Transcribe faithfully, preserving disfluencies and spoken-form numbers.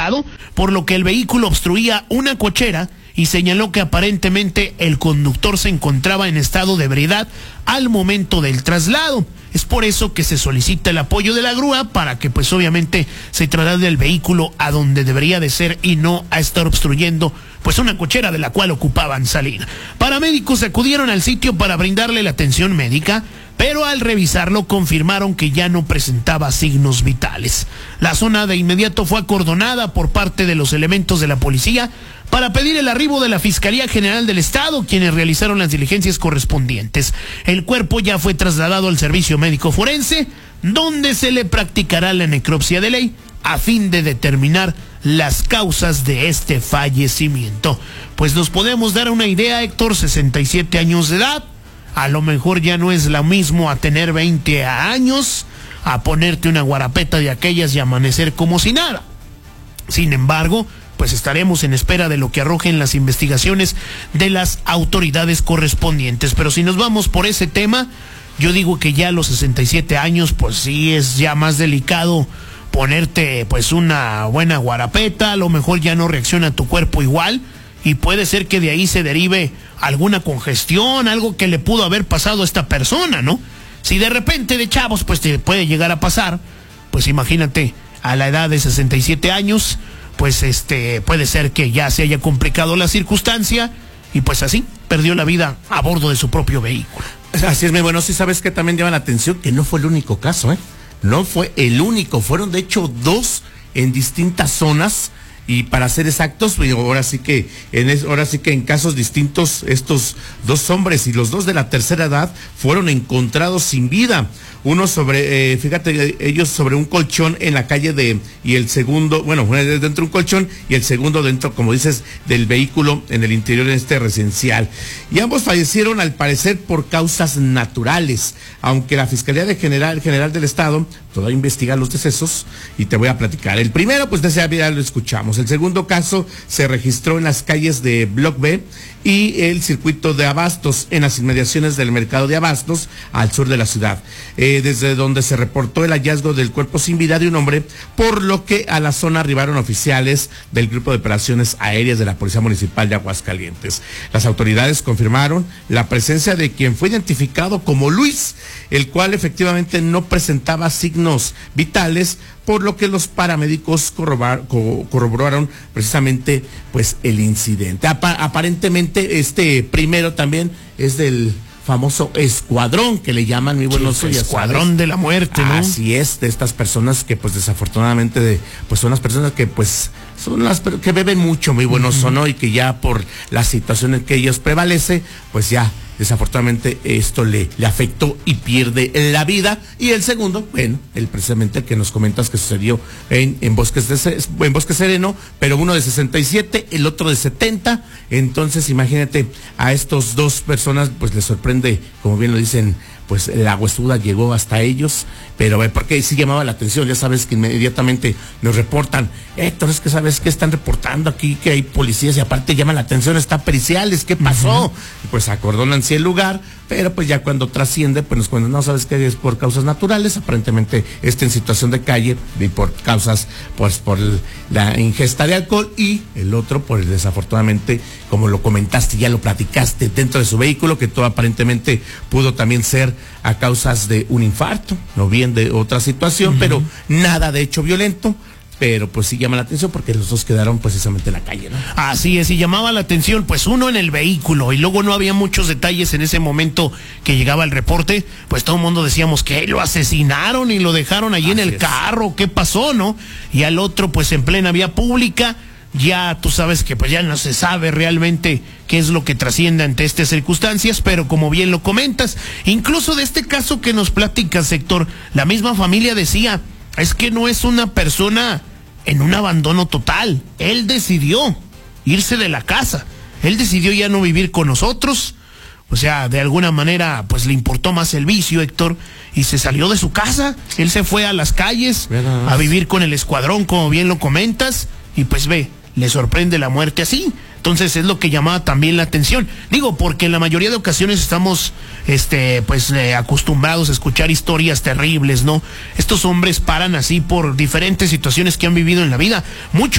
estado, por lo que el vehículo obstruía una cochera y señaló que aparentemente el conductor se encontraba en estado de ebriedad al momento del traslado. Es por eso que se solicita el apoyo de la grúa para que pues obviamente se traslade el vehículo a donde debería de ser y no a estar obstruyendo pues una cochera de la cual ocupaban salir. Paramédicos acudieron al sitio para brindarle la atención médica, pero al revisarlo confirmaron que ya no presentaba signos vitales. La zona de inmediato fue acordonada por parte de los elementos de la policía para pedir el arribo de la Fiscalía General del Estado, quienes realizaron las diligencias correspondientes. El cuerpo ya fue trasladado al servicio médico forense, donde se le practicará la necropsia de ley a fin de determinar las causas de este fallecimiento. Pues nos podemos dar una idea, Héctor, sesenta y siete años de edad, a lo mejor ya no es lo mismo a tener veinte años, a ponerte una guarapeta de aquellas y amanecer como si nada. Sin embargo, pues estaremos en espera de lo que arrojen las investigaciones de las autoridades correspondientes. Pero si nos vamos por ese tema, yo digo que ya a los sesenta y siete años, pues sí es ya más delicado ponerte pues una buena guarapeta, a lo mejor ya no reacciona tu cuerpo igual y puede ser que de ahí se derive alguna congestión, algo que le pudo haber pasado a esta persona, ¿no? Si de repente de chavos pues te puede llegar a pasar, pues imagínate a la edad de sesenta y siete años, pues este puede ser que ya se haya complicado la circunstancia y pues así perdió la vida a bordo de su propio vehículo. Así es, muy bueno. Sí, sabes que también llama la atención que no fue el único caso, ¿eh? No fue el único, fueron de hecho dos en distintas zonas. Y para ser exactos, ahora sí que en es, ahora sí que en casos distintos estos dos hombres y los dos de la tercera edad fueron encontrados sin vida. Uno sobre, eh, fíjate, ellos sobre un colchón en la calle de, y el segundo, bueno, dentro de un colchón y el segundo dentro, como dices, del vehículo en el interior de este residencial. Y ambos fallecieron al parecer por causas naturales, aunque la Fiscalía de General, General del Estado todavía investiga los decesos y te voy a platicar. El primero, pues ya lo escuchamos. El segundo caso se registró en las calles de Block B y el circuito de Abastos, en las inmediaciones del mercado de Abastos, al sur de la ciudad, eh, desde donde se reportó el hallazgo del cuerpo sin vida de un hombre, por lo que a la zona arribaron oficiales del Grupo de Operaciones Aéreas de la Policía Municipal de Aguascalientes. Las autoridades confirmaron la presencia de quien fue identificado como Luis, el cual efectivamente no presentaba signos vitales, por lo que los paramédicos corrobar, co, corroboraron precisamente pues el incidente. Apa, aparentemente este primero también es del famoso escuadrón que le llaman, muy buenos sí, escuadrón de la muerte, ¿no? Así es, de estas personas que pues desafortunadamente de, pues son las personas que pues son las que beben mucho, muy buenos, uh-huh. ¿no? Y que ya por la situación en que ellos prevalece, pues ya desafortunadamente esto le, le afectó y pierde la vida. Y el segundo, bueno, el precisamente el que nos comentas que sucedió en, en, Bosques de, en Bosque Sereno, pero uno de sesenta y siete, el otro de setenta. Entonces imagínate, a estos dos personas pues les sorprende, como bien lo dicen, pues la huesuda llegó hasta ellos, pero porque sí llamaba la atención. Ya sabes que inmediatamente nos reportan, Héctor, es que sabes que están reportando aquí que hay policías y aparte llaman la atención, está periciales, ¿qué pasó? Uh-huh. Pues acordonan sí el lugar, pero pues ya cuando trasciende, pues nos cuentan, no, sabes que es por causas naturales, aparentemente está en situación de calle y por causas, pues por la ingesta de alcohol, y el otro, pues desafortunadamente, como lo comentaste, ya lo platicaste, dentro de su vehículo, que todo aparentemente pudo también ser a causas de un infarto, no bien de otra situación, uh-huh. pero nada de hecho violento. Pero pues sí llama la atención porque los dos quedaron precisamente en la calle, ¿no? Así es, y llamaba la atención, pues uno en el vehículo, y luego no había muchos detalles en ese momento que llegaba el reporte, pues todo el mundo decíamos que lo asesinaron y lo dejaron allí Así en el es. carro, ¿qué pasó, no? Y al otro, pues en plena vía pública, ya tú sabes que pues ya no se sabe realmente qué es lo que trasciende ante estas circunstancias, pero como bien lo comentas, incluso de este caso que nos platicas, Héctor, la misma familia decía, es que no es una persona en un abandono total, él decidió irse de la casa, él decidió ya no vivir con nosotros, o sea, de alguna manera pues le importó más el vicio, Héctor, y se salió de su casa, él se fue a las calles ¿verdad? A vivir con el escuadrón, como bien lo comentas, y pues ve, le sorprende la muerte así. Entonces es lo que llamaba también la atención. Digo, porque en la mayoría de ocasiones estamos este, pues, eh, acostumbrados a escuchar historias terribles, ¿no? Estos hombres paran así por diferentes situaciones que han vivido en la vida. Muchos